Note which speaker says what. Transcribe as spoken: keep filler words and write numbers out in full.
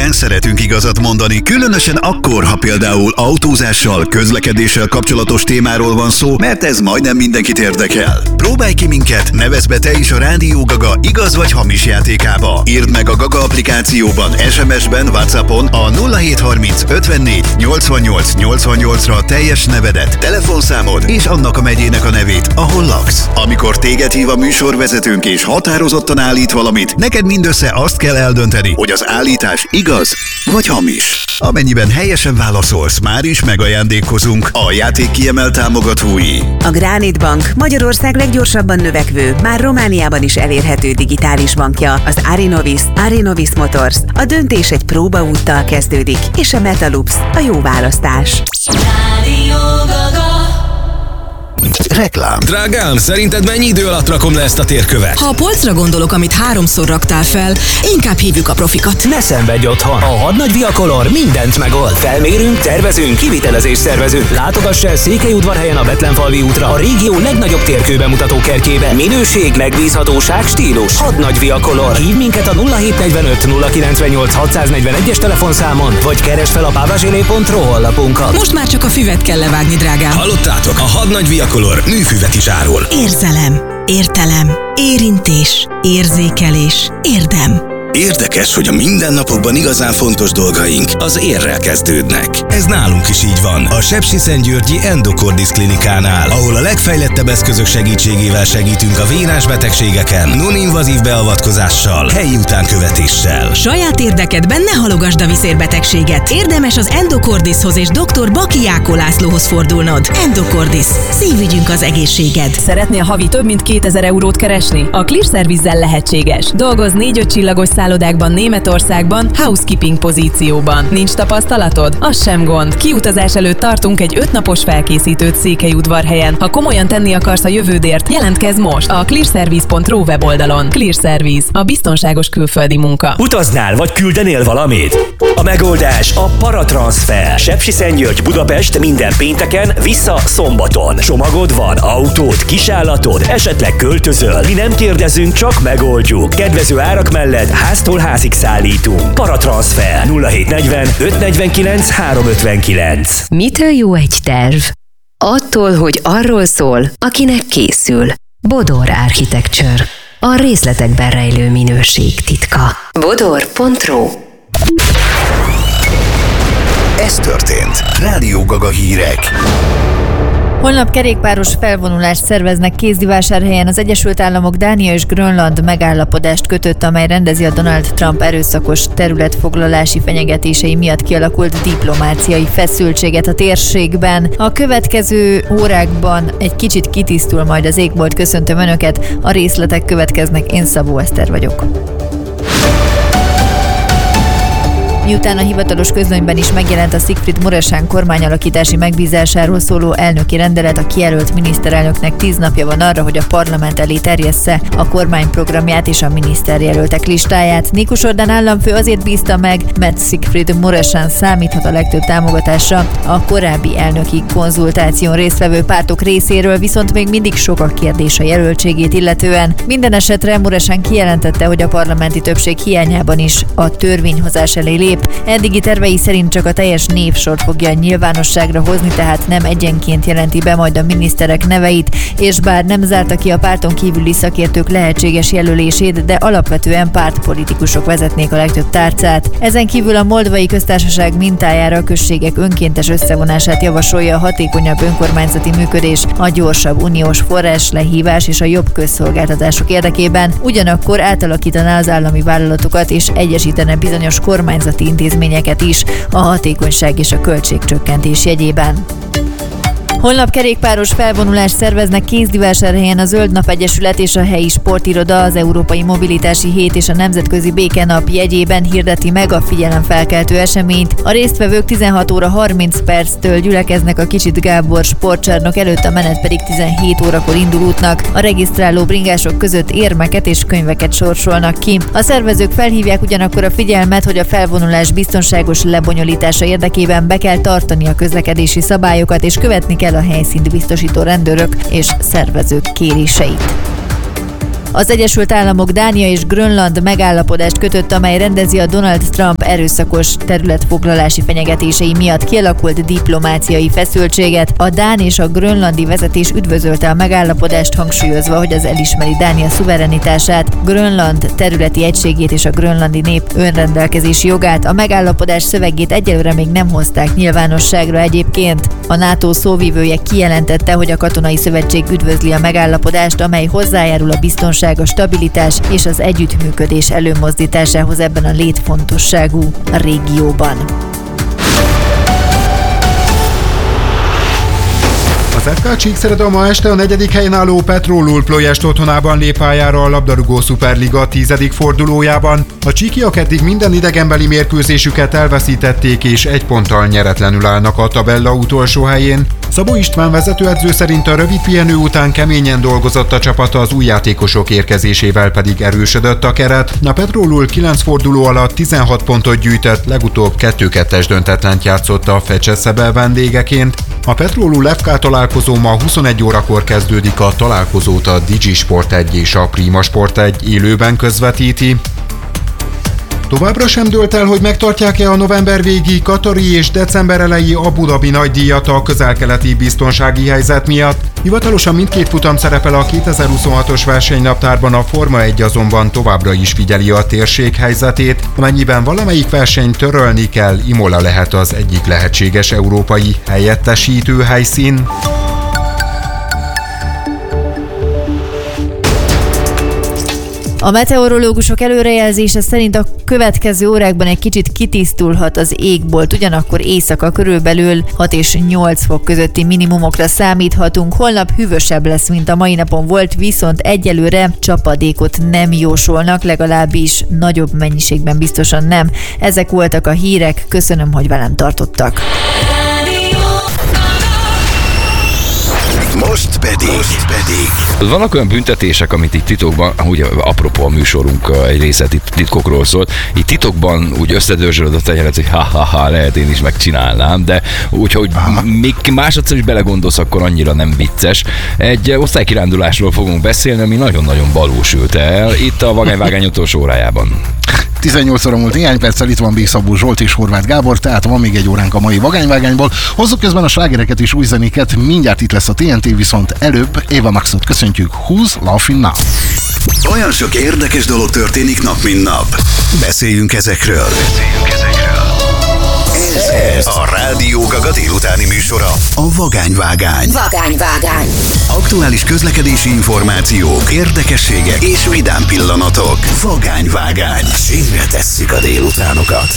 Speaker 1: mindannyian szeretünk igazat mondani, különösen akkor, ha például autózással, közlekedéssel kapcsolatos témáról van szó, mert ez majdnem mindenkit érdekel. Próbálj ki minket, nevezz be te is a Rádió Gaga igaz vagy hamis játékába. Írd meg a Gaga applikációban, es em es-ben, WhatsAppon a nulla hét harminc ötvennégy nyolcvannyolc nyolcvannyolcra teljes nevedet, telefonszámod és annak a megyének a nevét, ahol laksz. Amikor téged hív a műsorvezetőnk és határozottan állít valamit, neked mindössze azt kell eldönteni, hogy az állítás igaz vagy hamis. Amennyiben helyesen válaszolsz, már is megajándékozunk. A játék kiemelt támogatói:
Speaker 2: a Granit Bank, Magyarország leggyorsabban növekvő, már Romániában is elérhető digitális bankja, az Arinovis, Arinovis Motors. A döntés egy próbaúttal kezdődik, és a Metalux a jó választás.
Speaker 1: Reklám.
Speaker 3: Drágám, szerinted mennyi idő alatt rakom le ezt a térkövet?
Speaker 4: Ha a polcra gondolok, amit háromszor raktál fel, inkább hívjuk a profikat.
Speaker 5: Ne szenvedj otthon! A Hadnagy Viacolor mindent megold. Felmérünk, tervezünk, kivitelezést szervezünk. Látogass el Székelyudvarhelyen a Betlenfalvi útra, a régió legnagyobb térkőbemutató kertjébe. Minőség, megbízhatóság, stílus. Hadnagy Viacolor. Hív minket a nulla hét negyvenöt nulla kilencvennyolc hatszáznegyvenegyes telefonszámon, vagy keresd fel a pavazsilé pont ro honlapunkat.
Speaker 4: Most már csak a füvet kell levágni, drágám.
Speaker 3: Hallottátok? A Hadnagy Viacolor műfüvet is árul.
Speaker 4: Érzelem, értelem, érintés, érzékelés, érdem.
Speaker 3: Érdekes, hogy a mindennapokban igazán fontos dolgaink az érrel kezdődnek. Ez nálunk is így van. A Sepsiszentgyörgyi Endokordis klinikánál, ahol a legfejlettebb eszközök segítségével segítünk a vénás betegségeken, non-invazív beavatkozással, helyi utánkövetéssel.
Speaker 4: Saját érdekedben ne halogasd a viszérbetegséget. Érdemes az Endokordishoz és dr. Baki Jákó Lászlóhoz fordulnod. Endokordis. Szívügyünk az egészséged.
Speaker 6: Szeretnél havi több mint kétezer eurót keresni? A Clear Service-zel lehetséges. Dolgozz négy-öt csillagos szállodákban Németországban, housekeeping pozícióban. Nincs tapasztalatod? Az sem gond. Kiutazás előtt tartunk egy ötnapos felkészítőt Székelyudvarhelyen. Ha komolyan tenni akarsz a jövődért, jelentkezz most a clearservice pont ro weboldalon. Clear Service. A biztonságos külföldi munka.
Speaker 5: Utaznál vagy küldenél valamit? A megoldás a Paratranszfer. Sepsiszentgyörgy, Budapest minden pénteken, vissza szombaton. Csomagod van, autód, kisállatod, esetleg költözöl. Mi nem kérdezünk, csak megoldjuk. Kedvező árak mellett háztól házig szállítunk. Paratranszfer nulla hét negyven öt negyvenkilenc három ötvenkilenc.
Speaker 7: Mitől jó egy terv? Attól, hogy arról szól, akinek készül. Bodor Architecture. A részletekben rejlő minőség titka. bodor pont ro.
Speaker 1: Ez történt. Rádió Gaga hírek.
Speaker 8: Holnap kerékpáros felvonulást szerveznek Kézdivásárhelyen. Az Egyesült Államok, Dánia és Grönland megállapodást kötött, amely rendezi a Donald Trump erőszakos területfoglalási fenyegetései miatt kialakult diplomáciai feszültséget a térségben. A következő órákban egy kicsit kitisztul majd az égbolt. Köszöntöm Önöket, a részletek következnek, én Szabó Eszter vagyok. Miután a hivatalos közlönyben is megjelent a Siegfried Muresan kormányalakítási megbízásáról szóló elnöki rendelet, a kijelölt miniszterelnöknek tíz napja van arra, hogy a parlament elé terjessze a kormányprogramját és a miniszterjelöltek listáját. Nikus Orbán államfő azért bízta meg, mert Siegfried Muresan számíthat a legtöbb támogatásra a korábbi elnöki konzultáción résztvevő pártok részéről, viszont még mindig sok a kérdés a jelöltségét illetően. Minden esetre Muresan kijelentette, hogy a parlamenti többség hiányában is a törvényhozás elé lép. Eddigi tervei szerint csak a teljes névsort fogja nyilvánosságra hozni, tehát nem egyenként jelenti be majd a miniszterek neveit, és bár nem zárta ki a párton kívüli szakértők lehetséges jelölését, de alapvetően pártpolitikusok vezetnék a legtöbb tárcát. Ezen kívül a Moldvai Köztársaság mintájára a községek önkéntes összevonását javasolja a hatékonyabb önkormányzati működés, a gyorsabb uniós forrás lehívás és a jobb közszolgáltatások érdekében, ugyanakkor átalakítaná az állami vállalatokat és egyesítene bizonyos kormányzati intézményeket is a hatékonyság és a költségcsökkentés jegyében. Holnap kerékpáros felvonulást szerveznek Kézdivásárhelyen a Zöld Nap Egyesület és a helyi sportiroda. Az Európai Mobilitási Hét és a Nemzetközi Békenap jegyében hirdeti meg a figyelemfelkeltő eseményt. A résztvevők tizenhat óra harminc perctől gyülekeznek a Kicsit Gábor sportcsarnok előtt, a menet pedig tizenhét órakor indul útnak. A regisztráló bringások között érmeket és könyveket sorsolnak ki. A szervezők felhívják ugyanakkor a figyelmet, hogy a felvonulás biztonságos lebonyolítása érdekében be kell tartani a közlekedési szabályokat és követni kell a helyszínt biztosító rendőrök és szervezők kéréseit. Az Egyesült Államok, Dánia és Grönland megállapodást kötött, amely rendezi a Donald Trump erőszakos területfoglalási fenyegetései miatt kialakult diplomáciai feszültséget. A dán és a grönlandi vezetés üdvözölte a megállapodást, hangsúlyozva, hogy az elismeri Dánia szuverenitását, Grönland területi egységét és a grönlandi nép önrendelkezési jogát. A megállapodás szövegét egyelőre még nem hozták nyilvánosságra egyébként. A NATO szóvivője kijelentette, hogy a katonai szövetség üdvözli a megállapodást, amely hozzájárul a biztonság, a stabilitás és az együttműködés előmozdításához ebben a létfontosságú régióban.
Speaker 9: Az ef ká Csíkszereda ma este a negyedik helyen álló Petrolul Ploiest otthonában lép pályára a labdarúgó szuperliga tizedik fordulójában. A csíkiak eddig minden idegenbeli mérkőzésüket elveszítették és egy ponttal nyeretlenül állnak a tabella utolsó helyén. Szabó István vezetőedző szerint a rövid pihenő után keményen dolgozott a csapata, az új játékosok érkezésével pedig erősödött a keret. A Petrolul kilenc forduló alatt tizenhat pontot gyűjtött, legutóbb kettő kettes döntetlent játszott a Fecseszebel vendégeként. A Petrolul ef ká találkozó ma huszonegy órakor kezdődik, a találkozót a Digi Sport egy és a Prima Sport egy élőben közvetíti. Továbbra sem dőlt el, hogy megtartják-e a november végi katari és december eleji Abu Dhabi nagydíjat a közel-keleti biztonsági helyzet miatt. Hivatalosan mindkét futam szerepel a kétezer-huszonhatos versenynaptárban, a Forma egy azonban továbbra is figyeli a térség helyzetét. Amennyiben valamelyik versenyt törölni kell, Imola lehet az egyik lehetséges európai helyettesítő helyszín.
Speaker 8: A meteorológusok előrejelzése szerint a következő órákban egy kicsit kitisztulhat az égbolt, ugyanakkor éjszaka körülbelül hat és nyolc fok közötti minimumokra számíthatunk. Holnap hűvösebb lesz, mint a mai napon volt, viszont egyelőre csapadékot nem jósolnak, legalábbis nagyobb mennyiségben biztosan nem. Ezek voltak a hírek, köszönöm, hogy velem tartottak.
Speaker 1: Most pedig, Most pedig.
Speaker 10: Vannak olyan büntetések, amit itt titokban, ugye apropó a műsorunk egy része titkokról szólt, itt titokban úgy összedörzsölöd a tenyered, hogy ha-ha-ha, lehet én is megcsinálnám, de úgyhogy még másodszor is belegondolsz, akkor annyira nem vicces. Egy osztálykirándulásról fogunk beszélni, ami nagyon-nagyon balúsült el itt a Vagányvágány utolsó órájában.
Speaker 11: tizennyolc óra múlt néhány perccel, itt van Békszabó Zsolt és Horváth Gábor, tehát van még egy óránk a mai Vagányvágányból. Hozzuk közben a slágereket és új zenéket, mindjárt itt lesz a té en té, viszont előbb Eva Maxot köszöntjük. Who's Laughing Now?
Speaker 1: Olyan sok érdekes dolog történik nap, mint nap. Beszéljünk ezekről. Beszéljünk ezekről. Ez, ez a Rádió Gaga délutáni műsora, a Vagányvágány.
Speaker 7: Vagányvágány.
Speaker 1: Aktuális közlekedési információk, érdekességek és vidám pillanatok. Vagányvágány. Sínre tesszük a délutánokat.